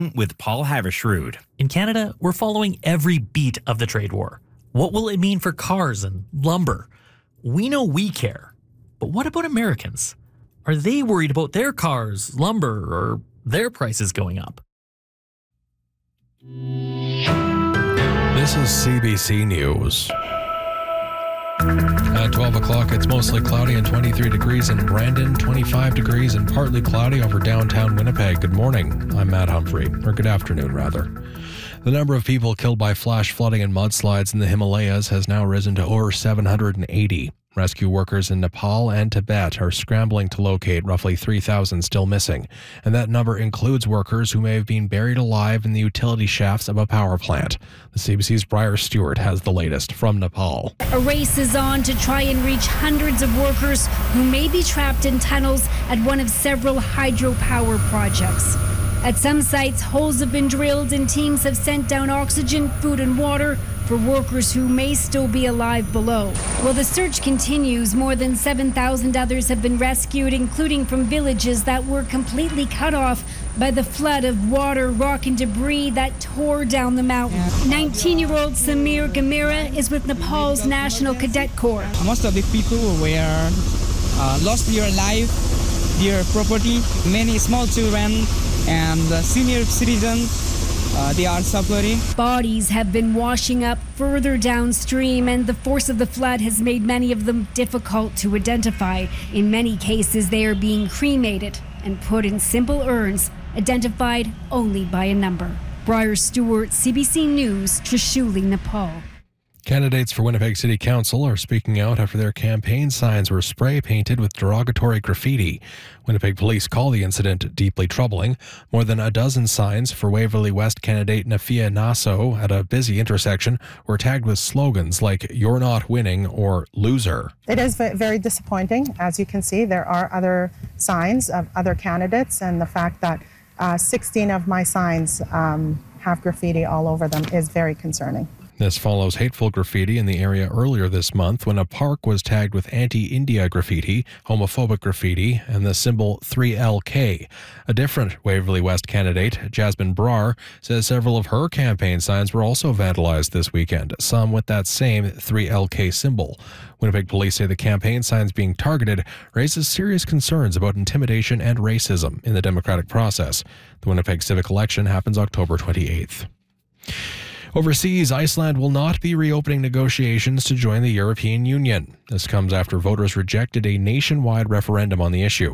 with Paul Havershrud. In Canada, we're following every beat of the trade war. What will it mean for cars and lumber? We know we care, but what about Americans? Are they worried about their cars, lumber, or their prices going up? This is CBC News. At 12 o'clock, it's mostly cloudy and 23 degrees in Brandon, 25 degrees and partly cloudy over downtown Winnipeg. Good morning. I'm Matt Humphrey, or good afternoon, rather. The number of people killed by flash flooding and mudslides in the Himalayas has now risen to over 780. Rescue workers in Nepal and Tibet are scrambling to locate roughly 3,000 still missing, and that number includes workers who may have been buried alive in the utility shafts of a power plant. The CBC's Briar Stewart has the latest from Nepal. A race is on to try and reach hundreds of workers who may be trapped in tunnels at one of several hydropower projects. At some sites, holes have been drilled and teams have sent down oxygen, food and water for workers who may still be alive below. While the search continues, more than 7,000 others have been rescued, including from villages that were completely cut off by the flood of water, rock and debris that tore down the mountain. 19-year-old Samir Gamira is with Nepal's National Cadet Corps. Most of the people were lost their life, their property, many small children and senior citizens. They are suffering. Bodies have been washing up further downstream, and the force of the flood has made many of them difficult to identify. In many cases, they are being cremated and put in simple urns, identified only by a number. Briar Stewart, CBC News, Trishuli, Nepal. Candidates for Winnipeg City Council are speaking out after their campaign signs were spray painted with derogatory graffiti. Winnipeg police call the incident deeply troubling. More than a dozen signs for Waverley West candidate Nafia Nasso at a busy intersection were tagged with slogans like "You're not winning" or "Loser." It is very disappointing. As you can see, there are other signs of other candidates, and the fact that 16 of my signs have graffiti all over them is very concerning. This follows hateful graffiti in the area earlier this month when a park was tagged with anti-India graffiti, homophobic graffiti, and the symbol 3LK. A different Waverley West candidate, Jasmine Brar, says several of her campaign signs were also vandalized this weekend, some with that same 3LK symbol. Winnipeg police say the campaign signs being targeted raises serious concerns about intimidation and racism in the democratic process. The Winnipeg civic election happens October 28th. Overseas, Iceland will not be reopening negotiations to join the European Union. This comes after voters rejected a nationwide referendum on the issue.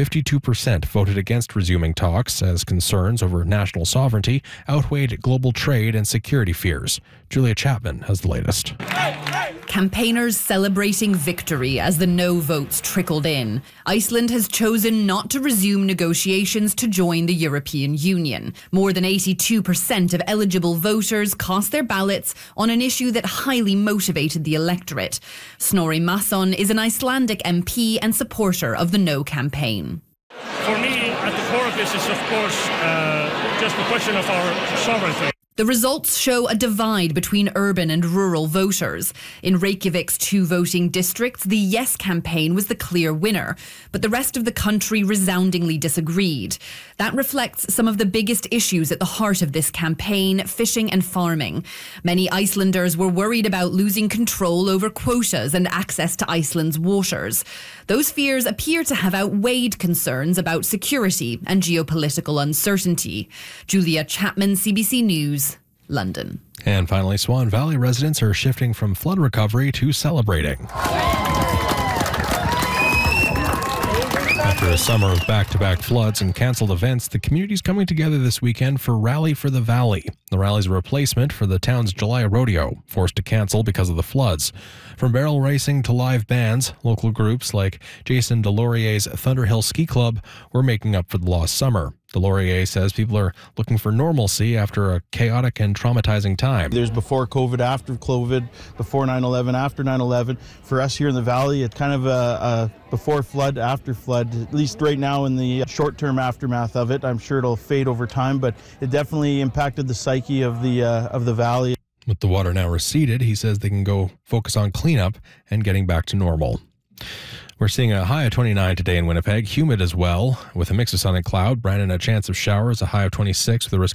52% voted against resuming talks as concerns over national sovereignty outweighed global trade and security fears. Julia Chapman has the latest. Campaigners celebrating victory as the no votes trickled in. Iceland has chosen not to resume negotiations to join the European Union. More than 82% of eligible voters cast their ballots on an issue that highly motivated the electorate. Snorri Masson is an Icelandic MP and supporter of the No campaign. For me, at the core of this is, of course, just the question of our sovereignty. The results show a divide between urban and rural voters. In Reykjavik's 2 voting districts, the Yes campaign was the clear winner, but the rest of the country resoundingly disagreed. That reflects some of the biggest issues at the heart of this campaign, fishing and farming. Many Icelanders were worried about losing control over quotas and access to Iceland's waters. Those fears appear to have outweighed concerns about security and geopolitical uncertainty. Julia Chapman, CBC News, London. And finally, Swan Valley residents are shifting from flood recovery to celebrating. After a summer of back-to-back floods and cancelled events, the community's coming together this weekend for Rally for the Valley. The rally's a replacement for the town's July rodeo, forced to cancel because of the floods. From barrel racing to live bands, local groups like Jason Delorier's Thunderhill Ski Club were making up for the lost summer. Delorier says people are looking for normalcy after a chaotic and traumatizing time. There's before COVID, after COVID, before 9/11, after 9/11. For us here in the Valley, it's kind of a before flood, after flood, at least right now in the short-term aftermath of it. I'm sure it'll fade over time, but it definitely impacted the psyche of the Valley. With the water now receded, he says they can go focus on cleanup and getting back to normal. We're seeing a high of 29 today in Winnipeg, humid as well, with a mix of sun and cloud. Brandon, a chance of showers, a high of 26 with a risk